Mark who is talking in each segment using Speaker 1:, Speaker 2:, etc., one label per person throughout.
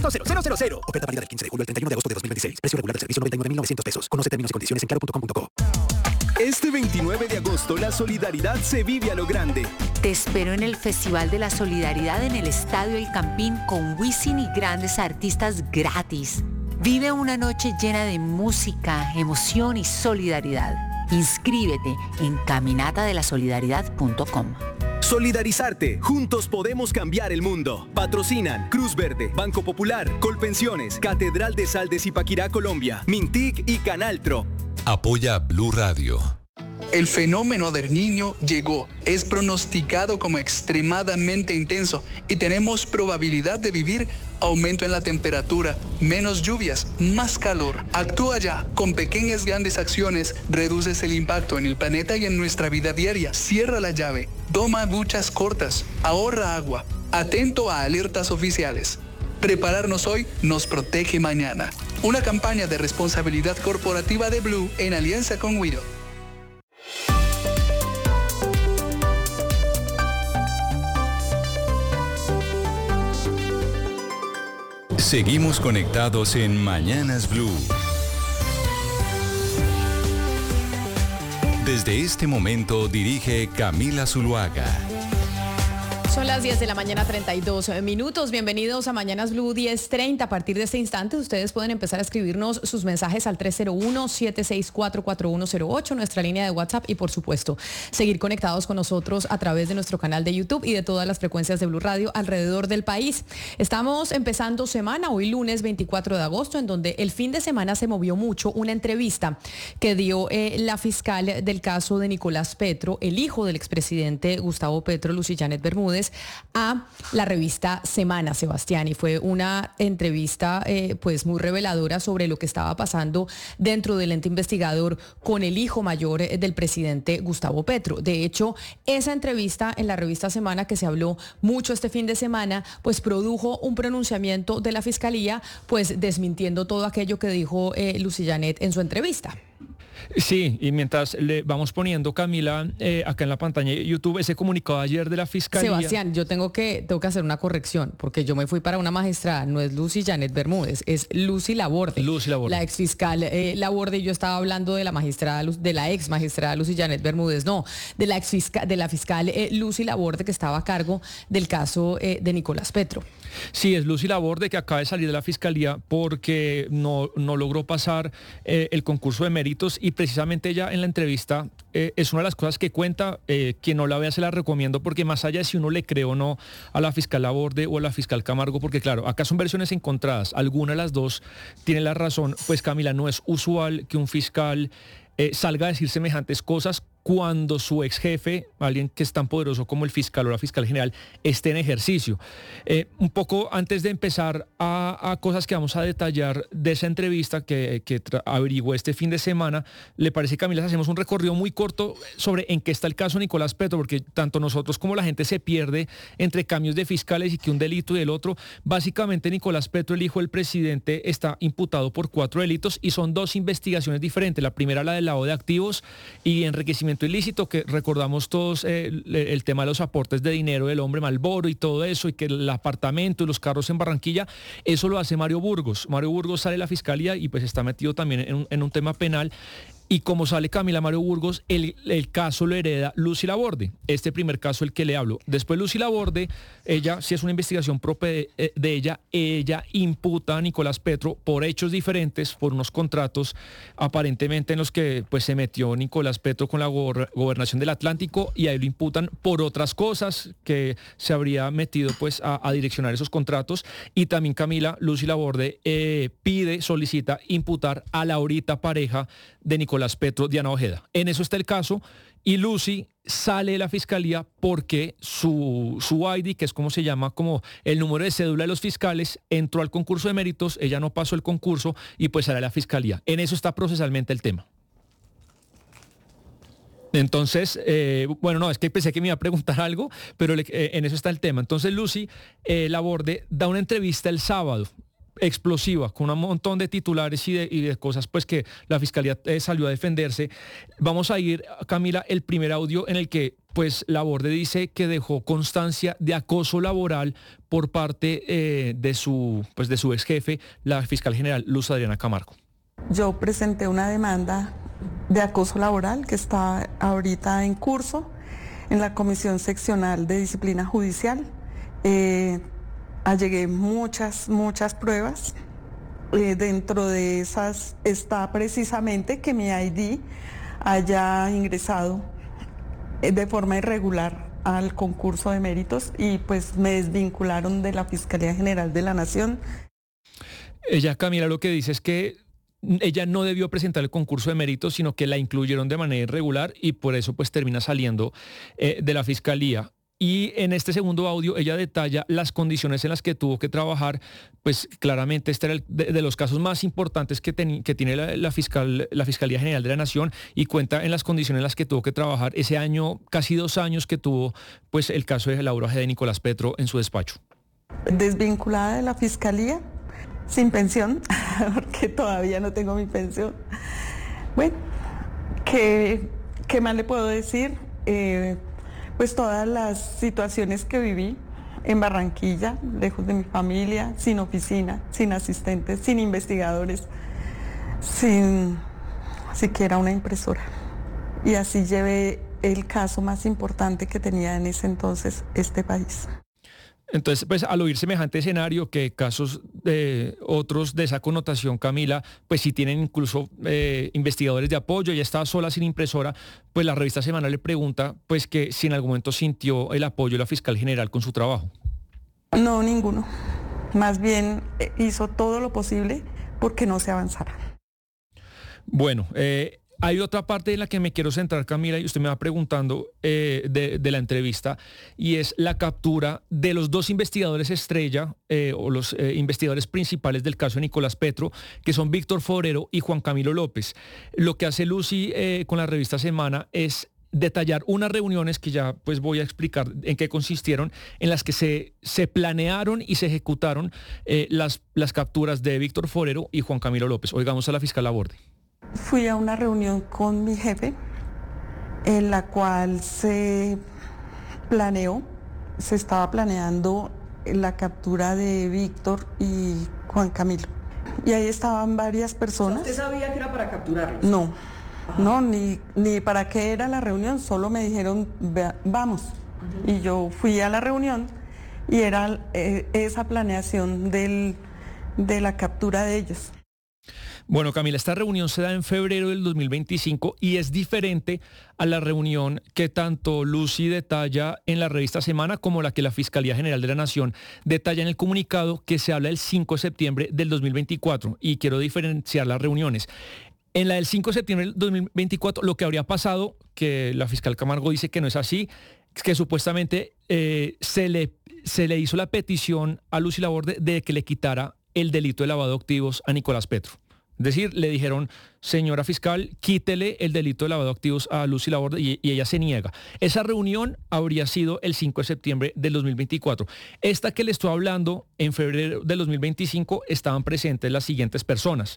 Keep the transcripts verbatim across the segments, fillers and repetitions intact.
Speaker 1: cero cero cero cero. Oferta válida del quince de julio al treinta y uno de agosto de dos mil veintiséis. Precio regular del servicio noventa y nueve mil novecientos pesos. Conoce términos y condiciones en claro punto com punto co.
Speaker 2: Este veintinueve de agosto la solidaridad se vive a lo grande.
Speaker 3: Te espero en el Festival de la Solidaridad en el Estadio El Campín con Wisin y grandes artistas gratis. Vive una noche llena de música, emoción y solidaridad. Inscríbete en caminata de la solidaridad punto com.
Speaker 2: Solidarizarte. Juntos podemos cambiar el mundo. Patrocinan Cruz Verde, Banco Popular, Colpensiones, Catedral de Sal de Zipaquirá, Colombia, Mintic y Canaltro.
Speaker 4: Apoya Blue Radio.
Speaker 5: El fenómeno del Niño llegó. Es pronosticado como extremadamente intenso y tenemos probabilidad de vivir aumento en la temperatura, menos lluvias, más calor. Actúa ya. Con pequeñas grandes acciones reduces el impacto en el planeta y en nuestra vida diaria. Cierra la llave. Toma duchas cortas. Ahorra agua. Atento a alertas oficiales. Prepararnos hoy nos protege mañana. Una campaña de responsabilidad corporativa de Blue en alianza con Wido.
Speaker 4: Seguimos conectados en Mañanas Blue. Desde este momento dirige Camila Zuluaga.
Speaker 6: Son las diez de la mañana, treinta y dos minutos. Bienvenidos a Mañanas Blue diez treinta. A partir de este instante, ustedes pueden empezar a escribirnos sus mensajes al tres cero uno, siete seis cuatro, cuatro uno cero ocho, nuestra línea de WhatsApp, y por supuesto, seguir conectados con nosotros a través de nuestro canal de YouTube y de todas las frecuencias de Blue Radio alrededor del país. Estamos empezando semana, hoy lunes veinticuatro de agosto, en donde el fin de semana se movió mucho una entrevista que dio eh, la fiscal del caso de Nicolás Petro, el hijo del expresidente Gustavo Petro, Lucy Janet Bermúdez, a la revista Semana, Sebastián, y fue una entrevista eh, pues muy reveladora sobre lo que estaba pasando dentro del ente investigador con el hijo mayor eh, del presidente Gustavo Petro. De hecho, esa entrevista en la revista Semana, que se habló mucho este fin de semana, pues produjo un pronunciamiento de la fiscalía, pues desmintiendo todo aquello que dijo eh, Lucy Janet en su entrevista.
Speaker 7: Sí, y mientras le vamos poniendo, Camila, eh, acá en la pantalla de YouTube, ese comunicado ayer de la Fiscalía.
Speaker 6: Sebastián, yo tengo que, tengo que hacer una corrección, porque yo me fui para una magistrada, no es Lucy Janet Bermúdez, es Lucy Laborde.
Speaker 7: Lucy Laborde.
Speaker 6: La exfiscal eh, Laborde, y yo estaba hablando de la magistrada, de la ex magistrada Lucy Janet Bermúdez, no, de la exfiscal, de la fiscal eh, Lucy Laborde, que estaba a cargo del caso eh, de Nicolás Petro.
Speaker 7: Sí, es Lucy Laborde, que acaba de salir de la Fiscalía porque no, no logró pasar eh, el concurso de méritos, y precisamente ella en la entrevista eh, es una de las cosas que cuenta. Eh, quien no la vea se la recomiendo, porque más allá de si uno le cree o no a la fiscal Laborde o a la fiscal Camargo, porque claro, acá son versiones encontradas, alguna de las dos tiene la razón, pues Camila, no es usual que un fiscal eh, salga a decir semejantes cosas cuando su ex jefe, alguien que es tan poderoso como el fiscal o la fiscal general, esté en ejercicio. Eh, un poco antes de empezar a, a cosas que vamos a detallar de esa entrevista que, que averiguó este fin de semana, ¿le parece, Camila, hacemos un recorrido muy corto sobre en qué está el caso Nicolás Petro? Porque tanto nosotros como la gente se pierde entre cambios de fiscales y que un delito y el otro. Básicamente, Nicolás Petro, el hijo del presidente, está imputado por cuatro delitos y son dos investigaciones diferentes. La primera, la del lavado de activos y enriquecimiento ilícito, que recordamos todos eh, el, el tema de los aportes de dinero del hombre Malboro y todo eso, y que el apartamento y los carros en Barranquilla, eso lo hace Mario Burgos. Mario Burgos sale de la fiscalía y pues está metido también en un, en un tema penal. Y como sale Camila Mario Burgos, el, el caso lo hereda Lucy Laborde, este primer caso el que le hablo. Después Lucy Laborde, ella, si es una investigación propia de, de ella, ella imputa a Nicolás Petro por hechos diferentes, por unos contratos aparentemente en los que pues se metió Nicolás Petro con la go- gobernación del Atlántico, y ahí lo imputan por otras cosas que se habría metido pues a, a direccionar esos contratos. Y también Camila, Lucy Laborde eh, pide, solicita imputar a la ahorita pareja de Nicolás Petro, Diana Ojeda. En eso está el caso, y Lucy sale de la fiscalía porque su, su I D, que es como se llama, como el número de cédula de los fiscales, entró al concurso de méritos, ella no pasó el concurso y pues sale a la fiscalía. En eso está procesalmente el tema. Entonces, eh, bueno, no, es que pensé que me iba a preguntar algo, pero le, eh, en eso está el tema. Entonces Lucy eh, Laborde da una entrevista el sábado. explosiva, con un montón de titulares y de, y de cosas pues que la Fiscalía eh, salió a defenderse. Vamos a ir, Camila, el primer audio en el que pues Laborde dice que dejó constancia de acoso laboral por parte eh, de su pues de su ex jefe, la fiscal general Luz Adriana Camargo.
Speaker 8: Yo presenté una demanda de acoso laboral que está ahorita en curso en la Comisión Seccional de Disciplina Judicial. Eh, allegué muchas, muchas pruebas. Eh, dentro de esas está precisamente que mi I D haya ingresado de forma irregular al concurso de méritos y pues me desvincularon de la Fiscalía General de la Nación.
Speaker 7: Ella, Camila, lo que dice es que ella no debió presentar el concurso de méritos, sino que la incluyeron de manera irregular y por eso pues termina saliendo eh, de la Fiscalía. Y en este segundo audio ella detalla las condiciones en las que tuvo que trabajar, pues claramente este era el de, de los casos más importantes que, ten, que tiene la, la, fiscal, la Fiscalía General de la Nación y cuenta en las condiciones en las que tuvo que trabajar ese año, casi dos años que tuvo pues el caso de Laura G. de Nicolás Petro en su despacho.
Speaker 8: Desvinculada de la Fiscalía, sin pensión, porque todavía no tengo mi pensión. Bueno, ¿qué, qué más le puedo decir? Eh, Pues todas las situaciones que viví en Barranquilla, lejos de mi familia, sin oficina, sin asistentes, sin investigadores, sin siquiera una impresora. Y así llevé el caso más importante que tenía en ese entonces este país.
Speaker 7: Entonces, pues al oír semejante escenario, que casos de otros de esa connotación, Camila, pues sí tienen incluso eh, investigadores de apoyo, ella estaba sola sin impresora, pues la revista Semanal le pregunta pues que si en algún momento sintió el apoyo de la fiscal general con su trabajo.
Speaker 8: No, ninguno. Más bien hizo todo lo posible porque no se avanzara.
Speaker 7: Bueno, eh... hay otra parte en la que me quiero centrar, Camila, y usted me va preguntando eh, de, de la entrevista, y es la captura de los dos investigadores estrella, eh, o los eh, investigadores principales del caso de Nicolás Petro, que son Víctor Forero y Juan Camilo López. Lo que hace Lucy eh, con la revista Semana es detallar unas reuniones que ya pues voy a explicar en qué consistieron, en las que se, se planearon y se ejecutaron eh, las, las capturas de Víctor Forero y Juan Camilo López. Oigamos a la fiscal Laborde.
Speaker 8: Fui a una reunión con mi jefe en la cual se planeó, se estaba planeando la captura de Víctor y Juan Camilo. Y ahí estaban varias personas.
Speaker 9: ¿Usted sabía que era para capturarlos?
Speaker 8: No, Ajá. no, ni, ni para qué era la reunión, solo me dijeron, vamos. Uh-huh. Y yo fui a la reunión y era eh, esa planeación del, de la captura de ellos.
Speaker 7: Bueno, Camila, esta reunión se da en febrero del dos mil veinticinco y es diferente a la reunión que tanto Lucy detalla en la revista Semana como la que la Fiscalía General de la Nación detalla en el comunicado que se habla el cinco de septiembre del dos mil veinticuatro, y quiero diferenciar las reuniones. En la del cinco de septiembre del dos mil veinticuatro, lo que habría pasado, que la fiscal Camargo dice que no es así, es que supuestamente eh, se, le, se le hizo la petición a Lucy Laborde de que le quitara el delito de lavado de activos a Nicolás Petro. Es decir, le dijeron, señora fiscal, quítele el delito de lavado de activos a Lucy Laborde, y, y ella se niega. Esa reunión habría sido el cinco de septiembre del dos mil veinticuatro. Esta que le estoy hablando, en febrero del dos mil veinticinco, estaban presentes las siguientes personas.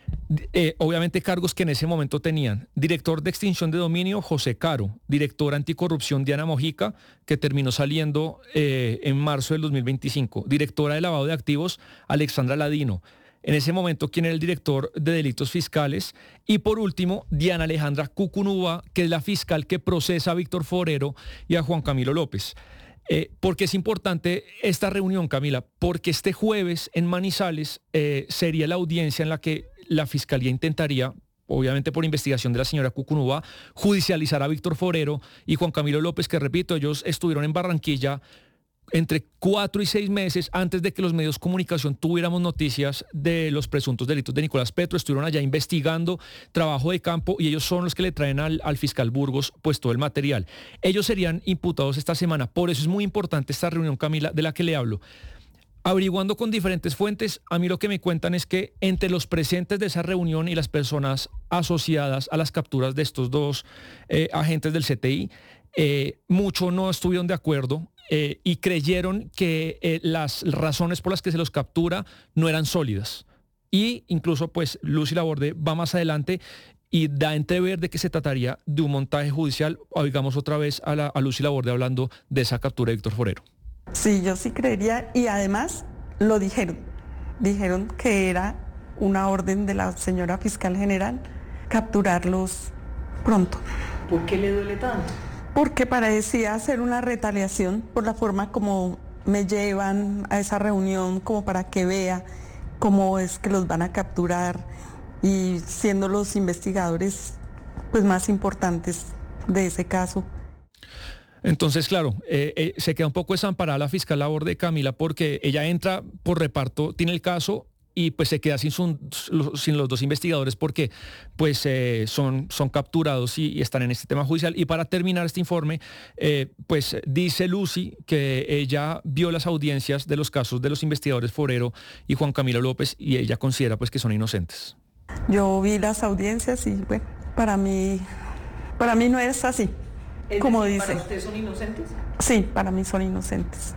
Speaker 7: Eh, obviamente cargos que en ese momento tenían: director de extinción de dominio, José Caro; directora anticorrupción, Diana Mojica, que terminó saliendo eh, en marzo del dos mil veinticinco; directora de lavado de activos, Alexandra Ladino; en ese momento, quien era el director de delitos fiscales; y por último, Diana Alejandra Cucunúa, que es la fiscal que procesa a Víctor Forero y a Juan Camilo López. Eh, ¿Por qué es importante esta reunión, Camila? Porque este jueves en Manizales eh, sería la audiencia en la que la fiscalía intentaría, obviamente por investigación de la señora Cucunúa, judicializar a Víctor Forero y Juan Camilo López, que repito, ellos estuvieron en Barranquilla entre cuatro y seis meses antes de que los medios de comunicación tuviéramos noticias de los presuntos delitos de Nicolás Petro. Estuvieron allá investigando, trabajo de campo, y ellos son los que le traen al, al fiscal Burgos pues todo el material. Ellos serían imputados esta semana. Por eso es muy importante esta reunión, Camila, de la que le hablo. Averiguando con diferentes fuentes, a mí lo que me cuentan es que entre los presentes de esa reunión y las personas asociadas a las capturas de estos dos eh, agentes del C T I, Eh, muchos no estuvieron de acuerdo eh, y creyeron que eh, las razones por las que se los captura no eran sólidas. Y incluso pues Lucy Laborde va más adelante y da a entrever de que se trataría de un montaje judicial. Oigamos otra vez a, la, a Lucy Laborde hablando de esa captura de Víctor Forero.
Speaker 8: Sí, yo sí creería, y además lo dijeron. Dijeron que era una orden de la señora fiscal general capturarlos pronto.
Speaker 9: ¿Por qué le duele tanto?
Speaker 8: Porque parecía ser una retaliación por la forma como me llevan a esa reunión, como para que vea cómo es que los van a capturar, y siendo los investigadores pues más importantes de ese caso.
Speaker 7: Entonces, claro, eh, eh, se queda un poco desamparada la fiscal Laborde, Camila, porque ella entra por reparto, tiene el caso y pues se queda sin, su, sin los dos investigadores porque pues eh, son, son capturados y, y están en este tema judicial. Y para terminar este informe, eh, pues dice Lucy que ella vio las audiencias de los casos de los investigadores Forero y Juan Camilo López y ella considera pues que son inocentes.
Speaker 8: Yo vi las audiencias y bueno, para mí, para mí no es así,
Speaker 9: ¿Es
Speaker 8: como
Speaker 9: decir,
Speaker 8: dice.
Speaker 9: ¿Para ustedes son inocentes?
Speaker 8: Sí, para mí son inocentes.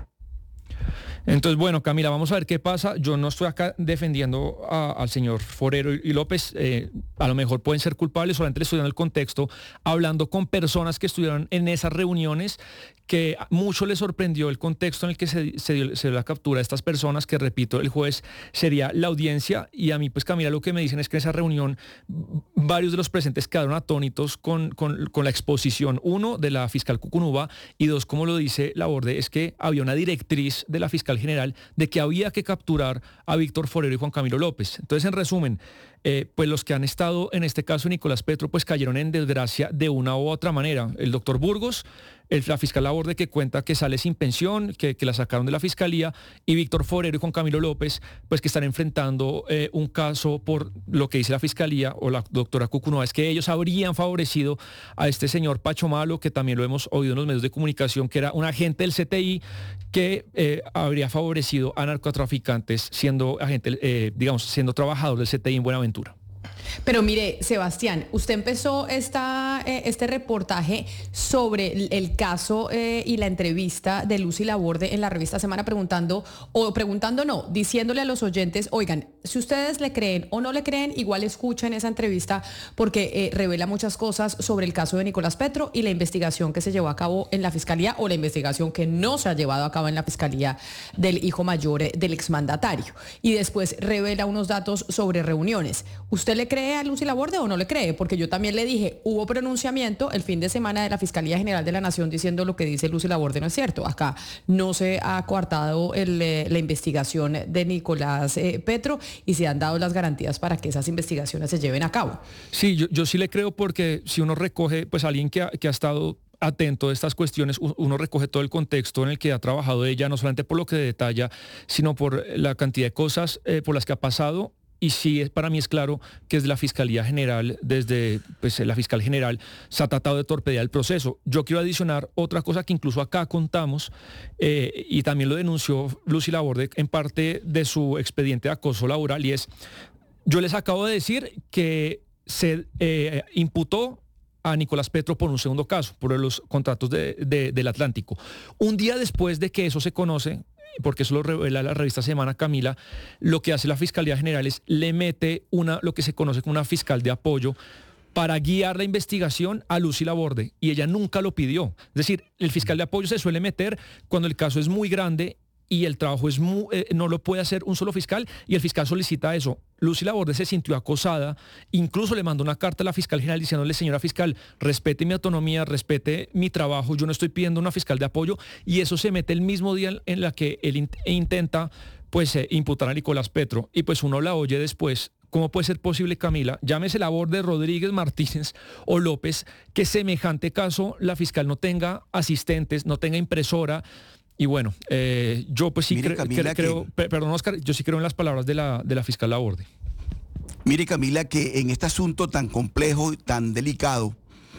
Speaker 7: Entonces, bueno, Camila, vamos a ver qué pasa. Yo no estoy acá defendiendo a, al señor Forero y, y López. Eh, a lo mejor pueden ser culpables, solamente le estoy dando el contexto, hablando con personas que estuvieron en esas reuniones, que mucho les sorprendió el contexto en el que se, se, dio, se dio la captura de estas personas, que repito, el jueves sería la audiencia. Y a mí, pues Camila, lo que me dicen es que en esa reunión varios de los presentes quedaron atónitos con, con, con la exposición, uno, de la fiscal Cucunúa, y dos, como lo dice Laborde, es que había una directriz de la fiscal general de que había que capturar a Víctor Forero y Juan Camilo López. Entonces, en resumen, eh, pues los que han estado en este caso Nicolás Petro, pues cayeron en desgracia de una u otra manera. El doctor Burgos, el, la fiscal Laborde, que cuenta que sale sin pensión, que, que la sacaron de la fiscalía, y Víctor Forero y Juan Camilo López, pues que están enfrentando eh, un caso por lo que dice la fiscalía o la doctora Cucunúa, es que ellos habrían favorecido a este señor Pacho Malo, que también lo hemos oído en los medios de comunicación, que era un agente del C T I que eh, habría favorecido a narcotraficantes siendo agente, eh, digamos, siendo trabajador del C T I en Buenaventura.
Speaker 6: Pero mire, Sebastián, usted empezó esta, eh, este reportaje sobre el, el caso eh, y la entrevista de Lucy Laborde en la revista Semana preguntando, o preguntando no, diciéndole a los oyentes, oigan, si ustedes le creen o no le creen, igual escuchen esa entrevista porque eh, revela muchas cosas sobre el caso de Nicolás Petro y la investigación que se llevó a cabo en la Fiscalía o la investigación que no se ha llevado a cabo en la Fiscalía del hijo mayor eh, del exmandatario. Y después revela unos datos sobre reuniones. ¿Usted le cree a Lucy Laborde o no le cree? Porque yo también le dije, hubo pronunciamiento el fin de semana de la Fiscalía General de la Nación diciendo lo que dice Lucy Laborde no es cierto. Acá no se ha coartado el, eh, la investigación de Nicolás eh, Petro y se han dado las garantías para que esas investigaciones se lleven a cabo.
Speaker 7: Sí, yo, yo sí le creo porque si uno recoge, pues alguien que ha, que ha estado atento de estas cuestiones, uno recoge todo el contexto en el que ha trabajado ella, no solamente por lo que detalla, sino por la cantidad de cosas eh, por las que ha pasado. Y sí, para mí es claro que desde la Fiscalía General, desde pues, la Fiscal General, se ha tratado de torpedear el proceso. Yo quiero adicionar otra cosa que incluso acá contamos, eh, y también lo denunció Lucy Laborde en parte de su expediente de acoso laboral, y es, yo les acabo de decir que se eh, imputó a Nicolás Petro por un segundo caso, por los contratos de, de, del Atlántico. Un día después de que eso se conoce, porque eso lo revela la revista Semana, Camila, lo que hace la Fiscalía General es le mete una, lo que se conoce como una fiscal de apoyo para guiar la investigación a Lucy Laborde, y ella nunca lo pidió. Es decir, el fiscal de apoyo se suele meter cuando el caso es muy grande y el trabajo es muy, eh, no lo puede hacer un solo fiscal, y el fiscal solicita eso. Lucy Laborde se sintió acosada, incluso le mandó una carta a la fiscal general diciéndole, señora fiscal, respete mi autonomía, respete mi trabajo, yo no estoy pidiendo una fiscal de apoyo, y eso se mete el mismo día en la que él in- intenta pues eh, imputar a Nicolás Petro, y pues uno la oye después. ¿Cómo puede ser posible, Camila? Llámese Laborde, Rodríguez, Martínez o López, que semejante caso la fiscal no tenga asistentes, no tenga impresora. Y bueno, eh, yo pues sí
Speaker 10: Mire,
Speaker 7: cre-
Speaker 10: Camila,
Speaker 7: cre- creo,
Speaker 10: que...
Speaker 7: per- perdón Oscar, yo sí creo en las palabras de la, de la fiscal Laborde.
Speaker 10: Mire, Camila, que en este asunto tan complejo y tan delicado,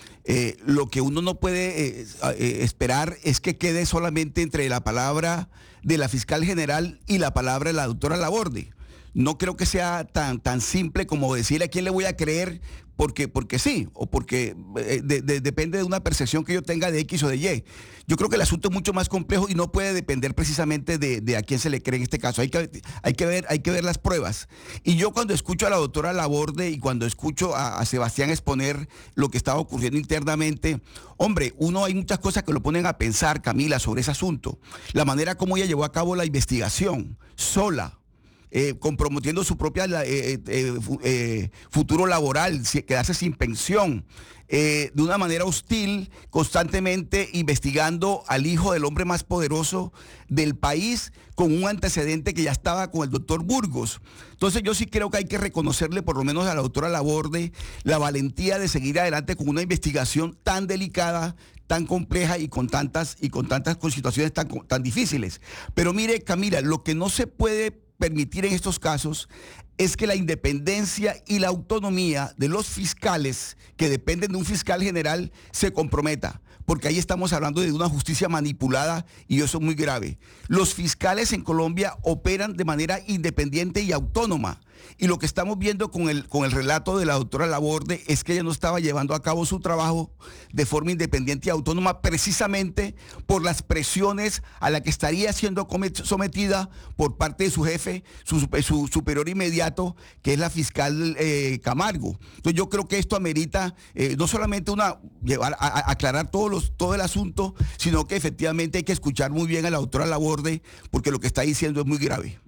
Speaker 10: eh, lo que uno no puede eh, eh, esperar es que quede solamente entre la palabra de la fiscal general y la palabra de la doctora Laborde. no creo que sea tan, tan simple como decirle a quién le voy a creer porque, porque sí, o porque eh, de, de, depende de una percepción que yo tenga de X o de Y. Yo creo que el asunto es mucho más complejo y no puede depender precisamente de, de a quién se le cree en este caso. Hay que, hay que ver, hay que ver las pruebas. Y yo cuando escucho a la doctora Laborde y cuando escucho a, a Sebastián exponer lo que estaba ocurriendo internamente, hombre, uno hay muchas cosas que lo ponen a pensar, Camila, sobre ese asunto. La manera como ella llevó a cabo la investigación, sola, Eh, comprometiendo su propia eh, eh, eh, futuro laboral, quedarse sin pensión, eh, de una manera hostil, constantemente investigando al hijo del hombre más poderoso del país, con un antecedente que ya estaba con el doctor Burgos. Entonces yo sí creo que hay que reconocerle, por lo menos a la doctora Laborde, la valentía de seguir adelante con una investigación tan delicada, tan compleja y con tantas, y con tantas situaciones tan, tan difíciles. Pero mire, Camila, lo que no se puede permitir en estos casos es que la independencia y la autonomía de los fiscales que dependen de un fiscal general se comprometa, porque ahí estamos hablando de una justicia manipulada y eso es muy grave. Los fiscales en Colombia operan de manera independiente y autónoma. Y lo que estamos viendo con el, con el relato de la doctora Laborde es que ella no estaba llevando a cabo su trabajo de forma independiente y autónoma precisamente por las presiones a las que estaría siendo sometida por parte de su jefe, su, su superior inmediato, que es la fiscal eh, Camargo. Entonces yo creo que esto amerita eh, no solamente una llevar a, a aclarar todos los, todo el asunto, sino que efectivamente hay que escuchar muy bien a la doctora Laborde porque lo que está diciendo es muy grave.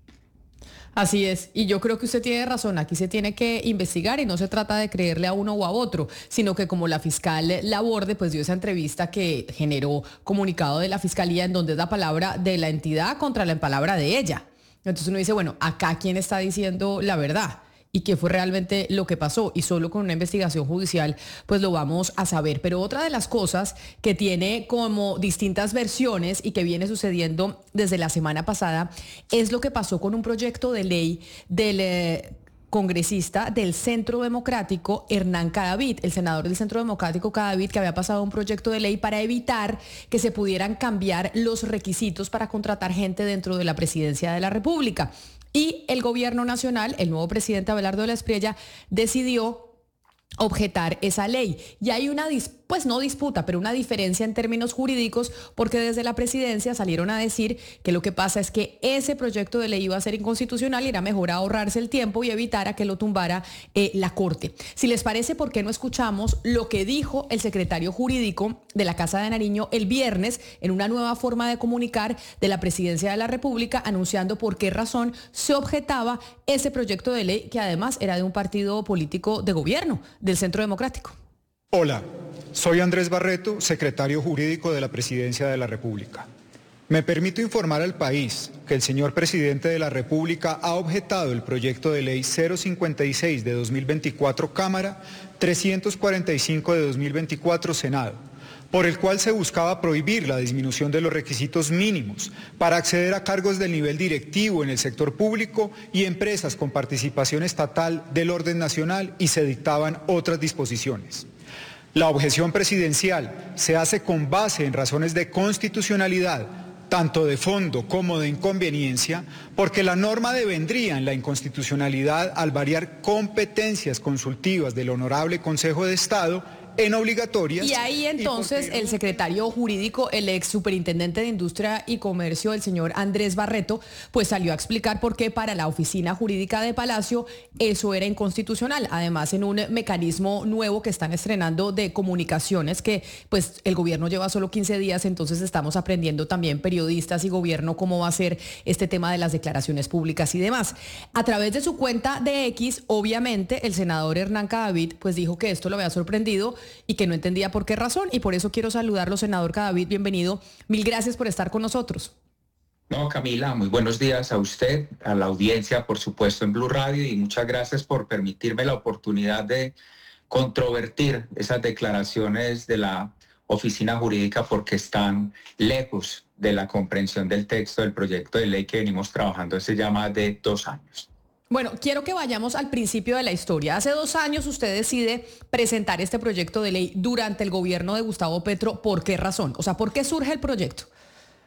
Speaker 6: Así es, y yo creo que usted tiene razón, aquí se tiene que investigar y no se trata de creerle a uno o a otro, sino que como la fiscal Laborde pues dio esa entrevista que generó comunicado de la fiscalía en donde es la palabra de la entidad contra la palabra de ella. Entonces uno dice, bueno, acá quién está diciendo la verdad y qué fue realmente lo que pasó, y solo con una investigación judicial pues lo vamos a saber. Pero otra de las cosas que tiene como distintas versiones y que viene sucediendo desde la semana pasada es lo que pasó con un proyecto de ley del eh, congresista del Centro Democrático, Hernán Cadavid, el senador del Centro Democrático Cadavid, que había pasado un proyecto de ley para evitar que se pudieran cambiar los requisitos para contratar gente dentro de la presidencia de la República. Y el gobierno nacional, el nuevo presidente Abelardo de la Espriella, decidió objetar esa ley. Y hay una, pues no disputa, pero una diferencia en términos jurídicos, porque desde la presidencia salieron a decir que lo que pasa es que ese proyecto de ley iba a ser inconstitucional y era mejor ahorrarse el tiempo y evitar a que lo tumbara eh, la Corte. Si les parece, ¿por qué no escuchamos lo que dijo el secretario jurídico de la Casa de Nariño el viernes en una nueva forma de comunicar de la presidencia de la República, anunciando por qué razón se objetaba ese proyecto de ley, que además era de un partido político de gobierno, del Centro Democrático?
Speaker 11: Hola, soy Andrés Barreto, secretario jurídico de la Presidencia de la República. Me permito informar al país que el señor presidente de la República ha objetado el proyecto de ley cero cincuenta y seis de dos mil veinticuatro Cámara, trescientos cuarenta y cinco de dos mil veinticuatro Senado, por el cual se buscaba prohibir la disminución de los requisitos mínimos para acceder a cargos del nivel directivo en el sector público y empresas con participación estatal del orden nacional, y se dictaban otras disposiciones. La objeción presidencial se hace con base en razones de constitucionalidad, tanto de fondo como de inconveniencia, porque la norma devendría en la inconstitucionalidad al variar competencias consultivas del Honorable Consejo de Estado en obligatorias.
Speaker 6: Y ahí entonces el secretario jurídico, el ex superintendente de Industria y Comercio, el señor Andrés Barreto, pues salió a explicar por qué para la oficina jurídica de Palacio eso era inconstitucional. Además, en un mecanismo nuevo que están estrenando de comunicaciones, que pues el gobierno lleva solo quince días, entonces estamos aprendiendo también periodistas y gobierno cómo va a ser este tema de las declaraciones públicas y demás. A través de su cuenta de X, obviamente, el senador Hernán Cadavid pues dijo que esto lo había sorprendido y que no entendía por qué razón, y por eso quiero saludarlo, senador Cadavid, bienvenido, mil gracias por estar con nosotros.
Speaker 12: No, Camila, muy buenos días a usted, a la audiencia, por supuesto, en Blue Radio, y muchas gracias por permitirme la oportunidad de controvertir esas declaraciones de la oficina jurídica, porque están lejos de la comprensión del texto del proyecto de ley que venimos trabajando hace ya más de dos años.
Speaker 6: Bueno, quiero que vayamos al principio de la historia. Hace dos años usted decide presentar este proyecto de ley durante el gobierno de Gustavo Petro. ¿Por qué razón? O sea, ¿por qué surge el proyecto?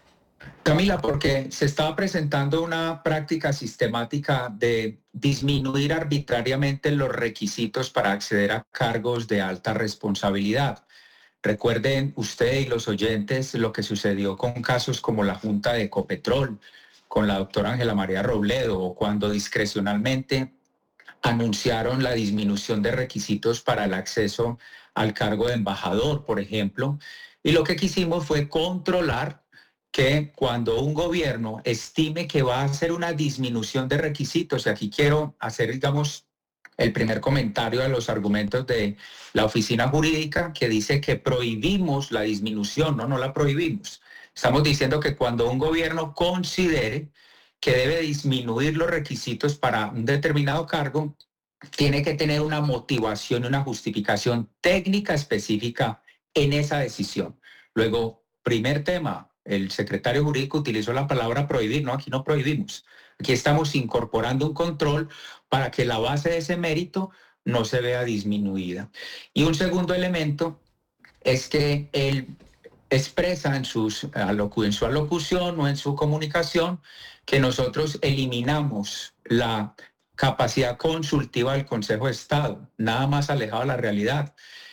Speaker 12: Camila, porque se estaba presentando una práctica sistemática de disminuir arbitrariamente los requisitos para acceder a cargos de alta responsabilidad. Recuerden usted y los oyentes lo que sucedió con casos como la Junta de Ecopetrol, con la doctora Ángela María Robledo, o cuando discrecionalmente anunciaron la disminución de requisitos para el acceso al cargo de embajador, por ejemplo. Y lo que quisimos fue controlar que cuando un gobierno estime que va a hacer una disminución de requisitos, y aquí quiero hacer, digamos, el primer comentario a los argumentos de la oficina jurídica, que dice que prohibimos la disminución. No, no la prohibimos. Estamos diciendo que cuando un gobierno considere que debe disminuir los requisitos para un determinado cargo, tiene que tener una motivación y una justificación técnica específica en esa decisión. Luego, primer tema, el secretario jurídico utilizó la palabra prohibir. No, aquí no prohibimos. Aquí estamos incorporando un control para que la base de ese mérito no se vea disminuida. Y un segundo elemento es que él expresa en, sus, en su alocución o en su comunicación que nosotros eliminamos la capacidad consultiva del Consejo de Estado, nada más alejado de la realidad.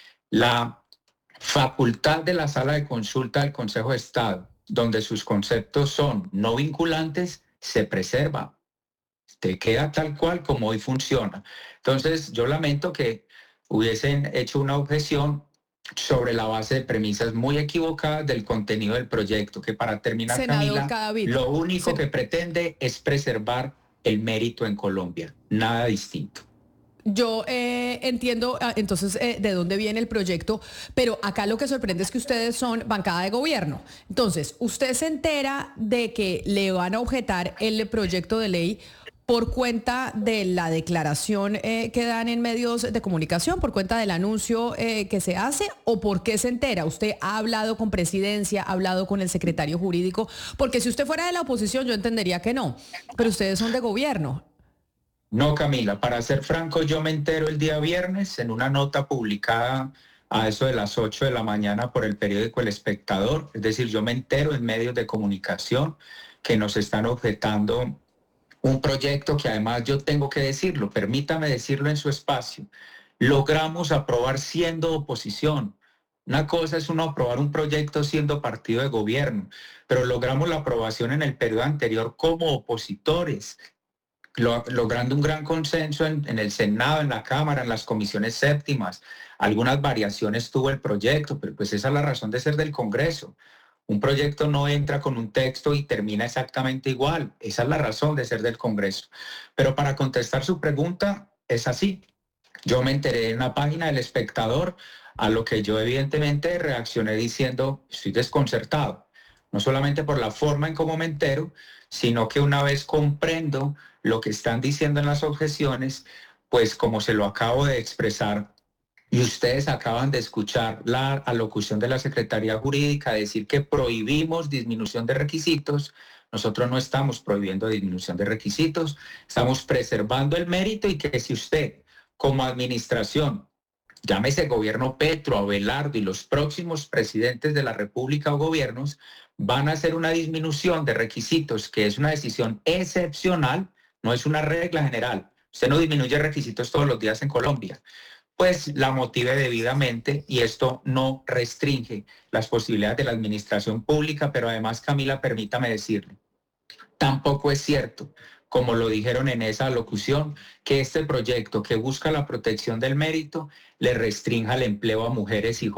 Speaker 12: La facultad de la sala de consulta del Consejo de Estado, donde sus conceptos son no vinculantes, se preserva. Te queda tal cual como hoy funciona. Entonces, yo lamento que hubiesen hecho una objeción sobre la base de premisas muy equivocadas del contenido del proyecto, que para terminar,
Speaker 6: Senador
Speaker 12: Camila,
Speaker 6: Cadavid,
Speaker 12: lo único
Speaker 6: se...
Speaker 12: que pretende es preservar el mérito en Colombia, nada distinto.
Speaker 6: Yo eh, entiendo entonces eh, de dónde viene el proyecto, pero acá lo que sorprende es que ustedes son bancada de gobierno. Entonces, usted se entera de que le van a objetar el proyecto de ley por cuenta de la declaración eh, que dan en medios de comunicación, por cuenta del anuncio eh, que se hace, ¿o por qué se entera? ¿Usted ha hablado con presidencia, ha hablado con el secretario jurídico? Porque si usted fuera de la oposición yo entendería que no, pero ustedes son de gobierno.
Speaker 12: No, Camila, para ser franco, yo me entero el día viernes en una nota publicada a eso de las ocho de la mañana por el periódico El Espectador. Es decir, yo me entero en medios de comunicación que nos están objetando un proyecto que además yo tengo que decirlo, permítame decirlo en su espacio, logramos aprobar siendo oposición. Una cosa es uno aprobar un proyecto siendo partido de gobierno, pero logramos la aprobación en el periodo anterior como opositores, lo, logrando un gran consenso en, en el Senado, en la Cámara, en las comisiones séptimas. Algunas variaciones tuvo el proyecto, pero pues esa es la razón de ser del Congreso. Un proyecto no entra con un texto y termina exactamente igual. Esa es la razón de ser del Congreso. Pero para contestar su pregunta, es así. Yo me enteré en la página del Espectador, a lo que yo evidentemente reaccioné diciendo, estoy desconcertado. No solamente por la forma en cómo me entero, sino que una vez comprendo lo que están diciendo en las objeciones, pues como se lo acabo de expresar, y ustedes acaban de escuchar la alocución de la Secretaría Jurídica, decir que prohibimos disminución de requisitos. Nosotros no estamos prohibiendo disminución de requisitos, estamos preservando el mérito, y que si usted, como administración, llámese gobierno Petro, Abelardo y los próximos presidentes de la República o gobiernos, van a hacer una disminución de requisitos, que es una decisión excepcional, no es una regla general. Usted no disminuye requisitos todos los días en Colombia. Pues la motive debidamente, y esto no restringe las posibilidades de la administración pública. Pero además, Camila, permítame decirle, tampoco es cierto, como lo dijeron en esa alocución, que este proyecto que busca la protección del mérito le restrinja el empleo a mujeres y jóvenes.